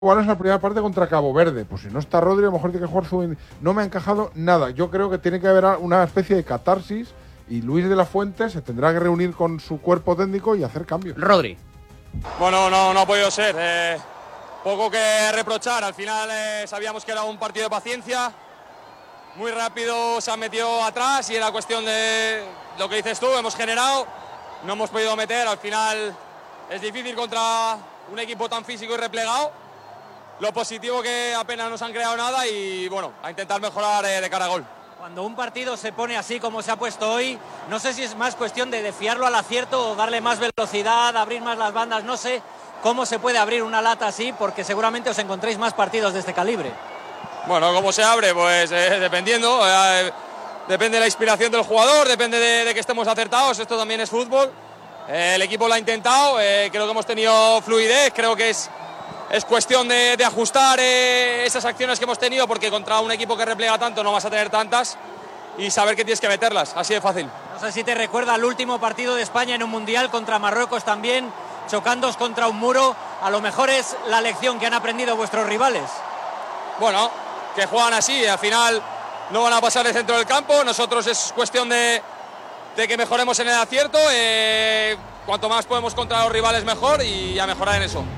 Igual es la primera parte contra Cabo Verde. Pues si no está Rodri, a lo mejor tiene que jugar No me ha encajado nada. Yo creo que tiene que haber una especie de catarsis y Luis de la Fuente se tendrá que reunir con su cuerpo técnico y hacer cambios. Rodri. Bueno, no ha podido ser. Poco que reprochar. Al final sabíamos que era un partido de paciencia. Muy rápido se han metido atrás y era cuestión de lo que dices tú. Hemos generado, no hemos podido meter. Al final es difícil contra un equipo tan físico y replegado. Lo positivo que apenas nos han creado nada y bueno, a intentar mejorar de cara a gol. Cuando un partido se pone así como se ha puesto hoy, no sé si es más cuestión de fiarlo al acierto o darle más velocidad, abrir más las bandas, no sé cómo se puede abrir una lata así, porque seguramente os encontréis más partidos de este calibre. Bueno, ¿cómo se abre? Pues dependiendo, depende de la inspiración del jugador, depende de que estemos acertados, esto también es fútbol. El equipo lo ha intentado, creo que hemos tenido fluidez, creo que es cuestión de ajustar esas acciones que hemos tenido, porque contra un equipo que replega tanto no vas a tener tantas, y saber que tienes que meterlas, así de fácil. No sé si te recuerda el último partido de España en un Mundial contra Marruecos también, chocándoos contra un muro. A lo mejor es la lección que han aprendido vuestros rivales. Bueno, que juegan así, al final no van a pasar el centro del campo, nosotros es cuestión de que mejoremos en el acierto, cuanto más podemos contra los rivales mejor y a mejorar en eso.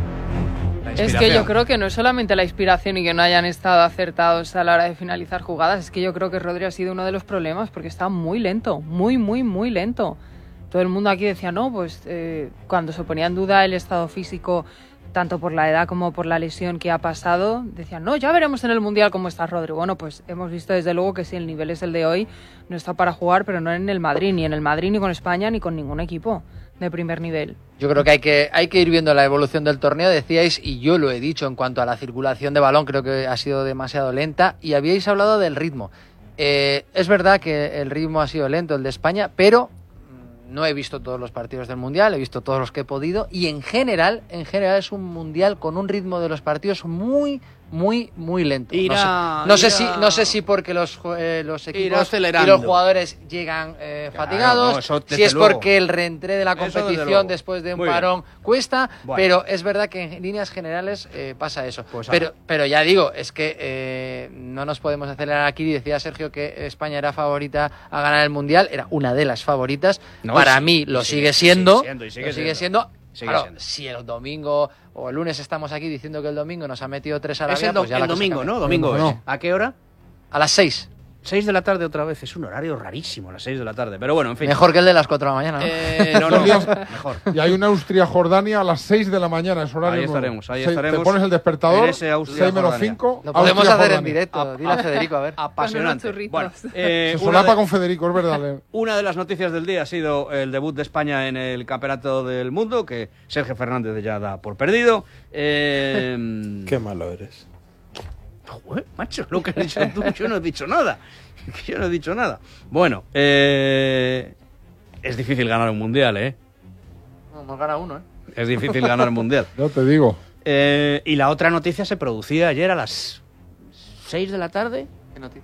Es que yo creo que no es solamente la inspiración y que no hayan estado acertados a la hora de finalizar jugadas, es que yo creo que Rodri ha sido uno de los problemas porque está muy lento, muy lento. Todo el mundo aquí decía, no, pues cuando se ponía en duda el estado físico, tanto por la edad como por la lesión que ha pasado, decían, no, ya veremos en el Mundial cómo está Rodri. Bueno, pues hemos visto desde luego que si el nivel es el de hoy, no está para jugar, pero no en el Madrid, ni ni con España, ni con ningún equipo de primer nivel. Yo creo que hay que ir viendo la evolución del torneo, decíais, y yo lo he dicho en cuanto a la circulación de balón, creo que ha sido demasiado lenta, y habíais hablado del ritmo. Es verdad que el ritmo ha sido lento, el de España, pero no he visto todos los partidos del Mundial, he visto todos los que he podido, y en general es un Mundial con un ritmo de los partidos muy lento. No sé si porque los equipos y los jugadores llegan fatigados, si es porque el reentré de la competición después de un parón cuesta, pero es verdad que en líneas generales pasa eso. Pues pero ya digo, es que no nos podemos acelerar aquí. Decía Sergio que España era favorita a ganar el Mundial, era una de las favoritas. Para mí lo sigue siendo. Claro, si el domingo o el lunes estamos aquí diciendo que el domingo nos ha metido 3 a Arabia, pues ya el domingo, ¿no? Domingo es. ¿A qué hora? A las 6. 6 de la tarde otra vez, es un horario rarísimo, las 6 de la tarde, pero bueno, en fin. Mejor que el de las 4 de la mañana, ¿no? No, mejor. Y hay una Austria-Jordania a las 6 de la mañana, es horario nuevo. Ahí estaremos. Te pones el despertador, 6 menos 5. Lo podemos hacer en directo, dile a Federico, a ver. Apasionante. Bueno, se solapa con Federico, es verdad. Una de las noticias del día ha sido el debut de España en el Campeonato del Mundo, que Sergio Fernández ya da por perdido. Qué malo eres. Joder, macho, lo que has dicho tú, yo no he dicho nada. Bueno, es difícil ganar un mundial, ¿eh? No, hemos ganado uno, ¿eh? Es difícil ganar un mundial. Yo te digo. Y la otra noticia se producía ayer a las 6 de la tarde. ¿Qué noticia?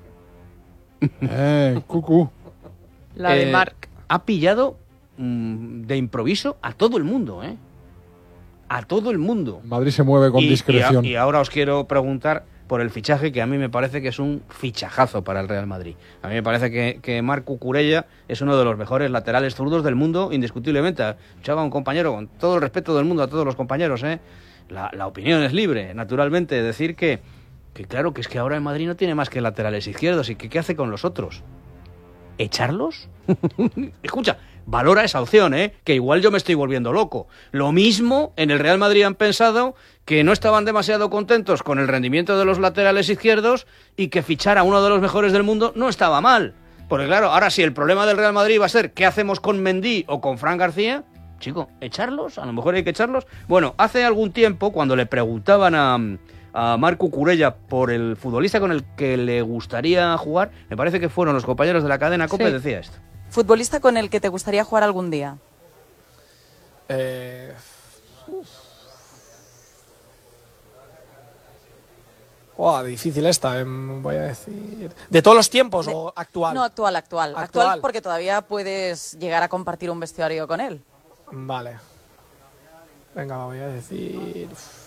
Cucú. La de Marc. Ha pillado de improviso a todo el mundo, ¿eh? A todo el mundo. Madrid se mueve con discreción. Y ahora os quiero preguntar por el fichaje, que a mí me parece que es un fichajazo para el Real Madrid. A mí me parece que Marc Cucurella es uno de los mejores laterales zurdos del mundo, indiscutiblemente. Escuchaba a un compañero, con todo el respeto del mundo a todos los compañeros, la opinión es libre, naturalmente. Decir que claro, que es que ahora el Madrid no tiene más que laterales izquierdos. ¿Y qué hace con los otros? ¿Echarlos? Escucha, valora esa opción, que igual yo me estoy volviendo loco. Lo mismo en el Real Madrid han pensado que no estaban demasiado contentos con el rendimiento de los laterales izquierdos y que fichar a uno de los mejores del mundo no estaba mal. Porque claro, ahora si el problema del Real Madrid va a ser ¿qué hacemos con Mendy o con Fran García? Chico, ¿echarlos? A lo mejor hay que echarlos. Bueno, hace algún tiempo, cuando le preguntaban a Marc Cucurella por el futbolista con el que le gustaría jugar, me parece que fueron los compañeros de la cadena COPE, decía esto. ¿Futbolista con el que te gustaría jugar algún día? Difícil esta, voy a decir. ¿De todos los tiempos o actual? No, actual, porque todavía puedes llegar a compartir un vestuario con él. Vale. Venga, voy a decir.